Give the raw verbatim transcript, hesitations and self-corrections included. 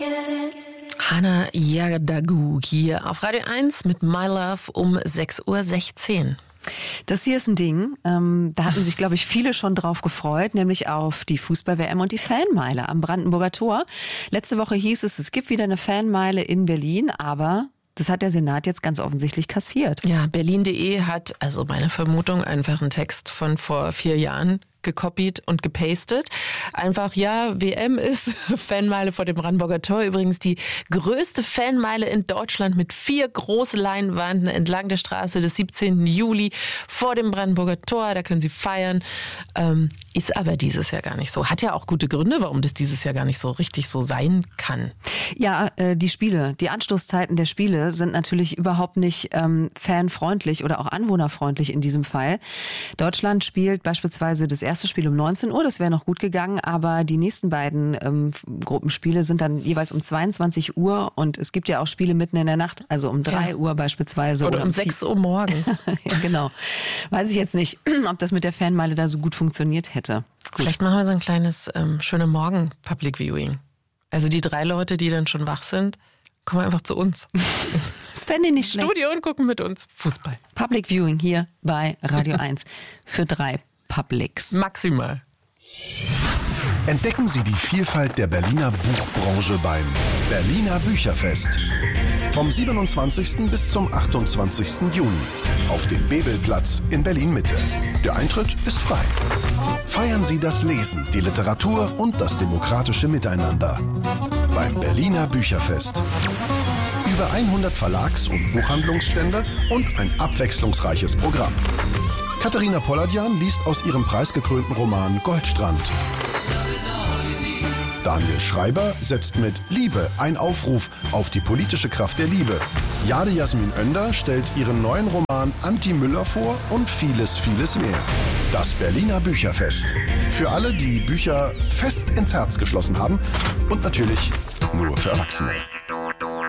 Hannah Yadagu hier auf Radio eins mit My Love um sechs Uhr sechzehn. Das hier ist ein Ding, ähm, da hatten sich, glaube ich, viele schon drauf gefreut, nämlich auf die Fußball-W M und die Fanmeile am Brandenburger Tor. Letzte Woche hieß es, es gibt wieder eine Fanmeile in Berlin, aber das hat der Senat jetzt ganz offensichtlich kassiert. Ja, Berlin punkt de hat, also meine Vermutung, einfach einen Text von vor vier Jahren gekopiert und gepastet. Einfach, ja, W M ist Fanmeile vor dem Brandenburger Tor. Übrigens die größte Fanmeile in Deutschland mit vier großen Leinwanden entlang der Straße des siebzehnten Juli vor dem Brandenburger Tor. Da können Sie feiern. Ähm, ist aber dieses Jahr gar nicht so. Hat ja auch gute Gründe, warum das dieses Jahr gar nicht so richtig so sein kann. Ja, äh, die Spiele, die Anstoßzeiten der Spiele sind natürlich überhaupt nicht ähm, fanfreundlich oder auch anwohnerfreundlich in diesem Fall. Deutschland spielt beispielsweise das erste Spiel um neunzehn Uhr, das wäre noch gut gegangen, aber die nächsten beiden ähm, Gruppenspiele sind dann jeweils um zweiundzwanzig Uhr und es gibt ja auch Spiele mitten in der Nacht, also um drei ja. Uhr beispielsweise. Oder, oder um sechs Uhr morgens. Ja, genau. Weiß ich jetzt nicht, ob das mit der Fanmeile da so gut funktioniert hätte. Gut. Vielleicht machen wir so ein kleines ähm, schöne Morgen Public Viewing. Also die drei Leute, die dann schon wach sind, kommen einfach zu uns. Das fände ich nicht schlecht. Studio und gucken mit uns Fußball. Public Viewing hier bei Radio eins für drei Publics. Maximal. Entdecken Sie die Vielfalt der Berliner Buchbranche beim Berliner Bücherfest. Vom siebenundzwanzigsten bis zum achtundzwanzigsten Juni auf dem Bebelplatz in Berlin-Mitte. Der Eintritt ist frei. Feiern Sie das Lesen, die Literatur und das demokratische Miteinander beim Berliner Bücherfest. Über hundert Verlags- und Buchhandlungsstände und ein abwechslungsreiches Programm. Katharina Polladian liest aus ihrem preisgekrönten Roman Goldstrand. Daniel Schreiber setzt mit Liebe ein Aufruf auf die politische Kraft der Liebe. Jade Jasmin Oender stellt ihren neuen Roman Anti Müller vor und vieles, vieles mehr. Das Berliner Bücherfest. Für alle, die Bücher fest ins Herz geschlossen haben und natürlich nur für Erwachsene.